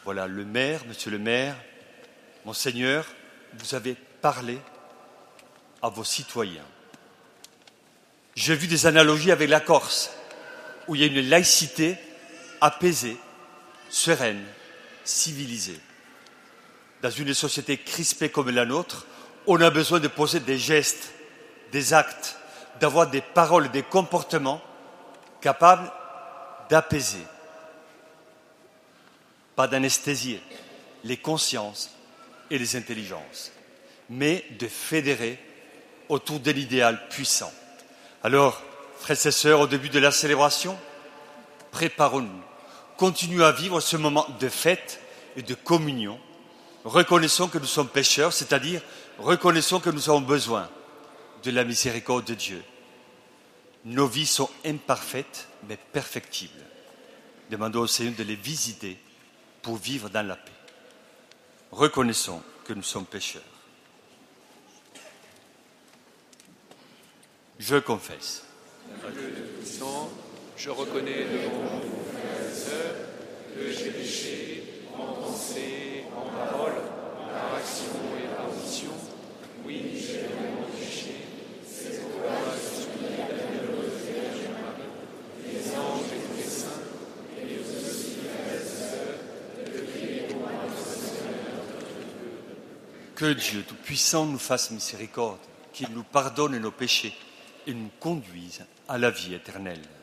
Voilà, le maire, monsieur le maire, Monseigneur, vous avez parlé à vos citoyens. J'ai vu des analogies avec la Corse, où il y a une laïcité apaisée, sereine, civilisée. Dans une société crispée comme la nôtre, on a besoin de poser des gestes, des actes, d'avoir des paroles, des comportements capables d'apaiser, pas d'anesthésier les consciences et les intelligences, mais de fédérer autour de l'idéal puissant. Alors, frères et sœurs, au début de la célébration, préparons-nous, continuons à vivre ce moment de fête et de communion. Reconnaissons que nous sommes pécheurs, c'est-à-dire reconnaissons que nous avons besoin de la miséricorde de Dieu. Nos vies sont imparfaites, mais perfectibles. Demandons au Seigneur de les visiter pour vivre dans la paix. Reconnaissons que nous sommes pécheurs. Je confesse. Dieu Tout-Puissant, je reconnais devant vous, frères et sœurs, que j'ai péché en pensée, en parole, par action et par omission. Oui, j'ai vraiment péché. C'est pourquoi je supplie la bienheureuse Vierge Marie, les anges et tous les saints, et vous aussi, frères et sœurs, de prier pour moi, notre Seigneur. Que Dieu Tout-Puissant nous fasse miséricorde, qu'il nous pardonne nos péchés et nous conduise à la vie éternelle.